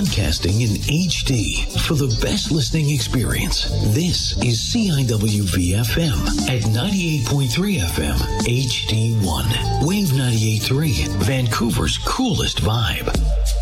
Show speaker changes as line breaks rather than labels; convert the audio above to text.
broadcasting in HD for the best listening experience. This is CIWV-FM at 98.3 FM HD1. Wave 98.3, Vancouver's coolest vibe.